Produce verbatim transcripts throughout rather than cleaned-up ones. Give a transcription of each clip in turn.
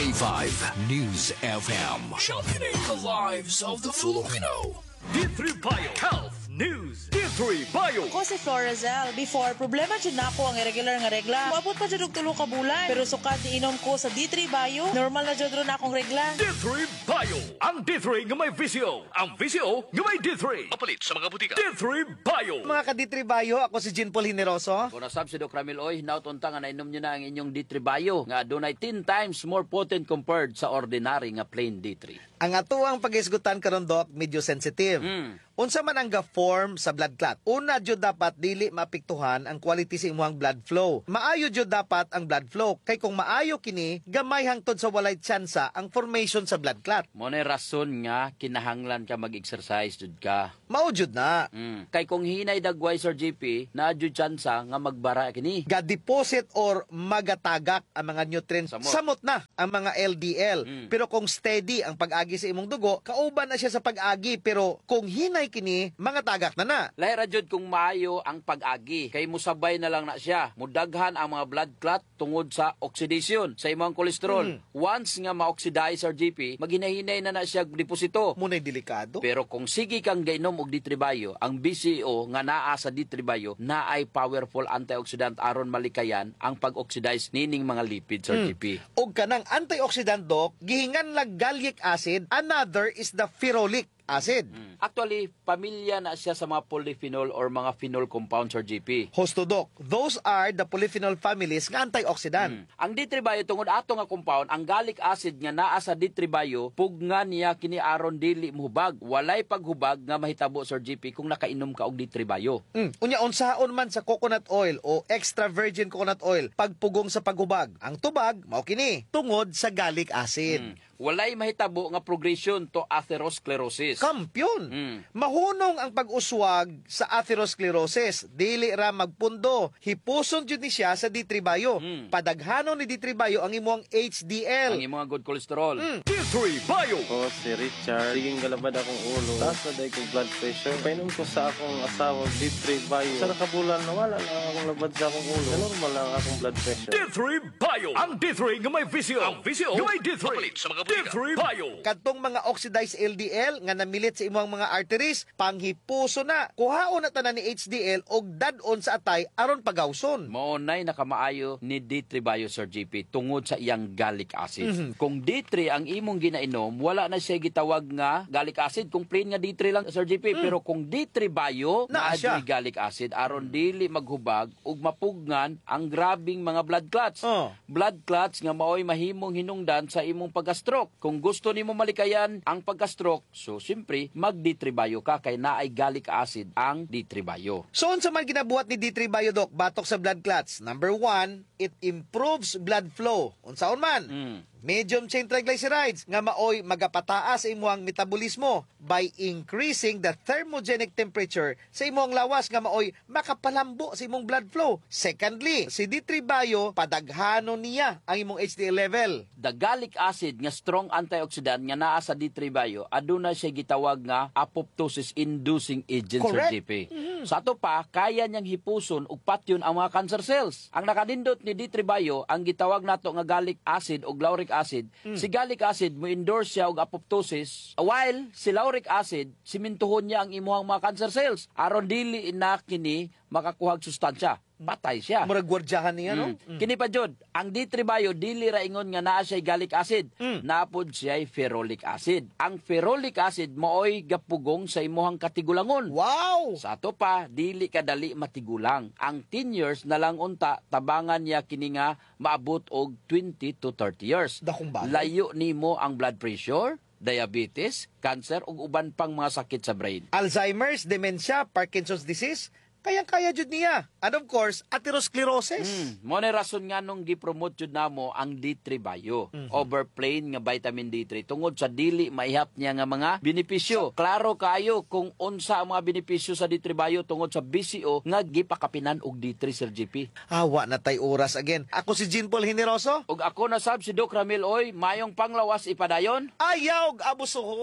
K five News F M. Championing the lives of the Filipino. D three Bio Health News. D three Bio. Ako si Florazel. Before, problema dyan na ako ang irregular nga regla. Maabot pa dyan og tulo ka bulan. Pero sukad inom ko sa D three Bio, normal na dyan ron akong regla. D three Bio. Ang D three nga may V C O. Ang V C O nga may D three. Mapalit sa mga butika. D three Bio. Mga ka-D three Bio, ako si Jean Paul Hineroso. Kung nasab si Doc Ramil Oy, nautunta nga nainom nyo na ang inyong D three Bio nga dunay ten times more potent compared sa ordinary nga plain D three. Ang atuang pag-isgutan karon Doc, medyo sensitive. Mm. Unsa man ang ga-form sa blood clot? Una jud dapat dili mapiktuhan ang quality sa imong blood flow. Maayo jud dapat ang blood flow kay kung maayo kini, gamay hangtod sa walay tsansa ang formation sa blood clot. Mo na rason nga kinahanglan ka mag-exercise jud ka. Mao jud na. Mm. Kay kung hinay dagway Sir G P, na jud tsansa nga magbara kini. Ga-deposit or magatagak ang mga nutrients. Samot. Samot na ang mga L D L. Mm. Pero kung steady ang pag-agi sa imong dugo, kauban na siya sa pag-agi. Pero kung hinay kini, mga tagak na na. Lahi ra jud kung maayo ang pag-agi. Kay musabay na lang na siya. Mudaghan ang mga blood clot tungod sa oxidation sa imong kolesterol. Mm. Once nga ma-oxidize Sir G P, maghinay-hinay na na siya deposito. Muna'y delikado. Pero kung sige kang gainom og D three Bio, ang B C O nga naa sa D three Bio na ay powerful antioxidant aron malikayan ang pag-oxidize nining mga lipids Sir G P. Og kanang antioxidant Doc, gihingan lang gallic acid, another is the ferulic acid. Mm. Actually, pamilya na siya sa mga polyphenol or mga phenol compounds Sir G P. Hosto Doc, those are the polyphenol families nga antioxidant. Mm. Ang D three Bio tungod ato nga compound, ang gallic acid nga naa sa D three Bio, pugna niya kini aron dili mohubag. Walay paghubag nga mahitabo Sir G P kung nakainom ka og D three Bio. Mm. Unya unsaon man sa coconut oil o extra virgin coconut oil pagpugong sa paghubag. Ang tubag mao kini tungod sa gallic acid. Mm. Walay mahitabo nga progression to atherosclerosis. Kampyon. Mm. Mahunong ang pag-uswag sa atherosclerosis. Dili ra magpundo. Hipuson jud ni siya sa D three Bio. Mm. Padaghanon ni D three Bio ang imong H D L. Ang imong good cholesterol. Mm. D three Bio. Ako si Richard. Siging galabad akong ulo. Taas na dahil kong blood pressure. Painom ko sa akong asawa D three Bio. Sa nakabulan na wala lang akong labad sa akong ulo. Normal lang akong blood pressure. D three Bio. Ang D three nga may V C O. Ang V C O nga may D three. Mapalit sa mga D three Bio. Kadtong mga oxidized L D L nga namilit sa imong mga arteries, panghipuso na. Kuhaon na tanan ni H D L og dad-on sa atay aron pagawson. Maunay nakamaayo ni D three Bio Sir G P tungod sa iyang gallic acid. Mhm. Kung D three ang imong ginainom, wala na siya gitawag nga gallic acid. Kung plain nga D three lang Sir G P, pero kung D three Bio Naa na siya. gallic acid aron dili maghubag ug mapugnan ang grabing mga blood clots. Oh. Blood clots nga maoy mahimong hinungdan sa imong pagka-stroke. Kung gusto nimo malikayan ang pagka-stroke, so simpre mag D three Bio ka kay naay gallic acid ang D three Bio. So unsa man ginabuhat ni D three Bio Doc batok sa blood clots? Number one, it improves blood flow. Unsaon man? Mm. Medium chain triglycerides nga maoy magapataas sa imong metabolismo by increasing the thermogenic temperature sa imong lawas nga maoy makapalambo sa imong blood flow. Secondly, si D three Bio padaghanon niya ang imong H D L level. The gallic acid nga strong antioxidant nga naa sa D three Bio aduna siya gitawag nga apoptosis inducing agent Sir Correct. G P. Sa ato pa kaya niyang hipuson ug patyon ang mga cancer cells. Ang nakadindot ni D three Bio ang gitawag nato nga gallic acid ug lauric acid. Si gallic acid mo endorse siya og apoptosis while si lauric acid simintuhon niya ang imuhang mga cancer cells aron dili na kini makakuhag sustansya. Patay siya. Murag gwardyahan niya, no? Mm. Kini pa jud, ang D three Bio dili ra ingon nga naa siya gallic acid, Mm. napod siya ferulic acid. Ang ferulic acid maoy gapugong sa imuhang katigulangon. Wow! Sa ato pa, dili kadali matigulang. Ang ten years na lang unta, tabangan niya kini nga maabot og twenty to thirty years. Dakong bagay. Layo nimo ang blood pressure, diabetes, cancer ug uban pang mga sakit sa brain. Alzheimer's, dementia, Parkinson's disease, kayang-kaya jud niya. And of course, atherosclerosis. Mm, mo na rason nga nung gi-promote jud namo ang D three Bio over plain nga vitamin D three tungod sa dili maihap niya nga mga benepisyo. Klaro kayo kung unsa ang mga benepisyo sa D three Bio tungod sa B C O nga gipakapinan og D three Sir G P. Awa na tay oras again. Ako si Jean Paul Hineroso. Ug ako na sab si Doc Ramil Oy, mayong panglawas ipadayon. Ayaw abusuhon. D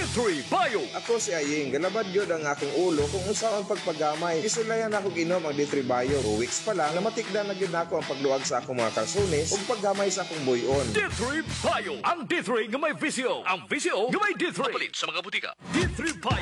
three Bio. Ako si Aying, galabad yun ang akong ulo kung usaon pagpagamay. Isulayan ako inom ang D three Bio. Two weeks pa lang, namatikdan na yun ako ang pagluag sa akong mga kalsones ug paggamay sa akong buyon. D three Bio. Ang D three nga may visyo. Ang visyo nga may D three. Mapalit sa mga butika. D three Bio.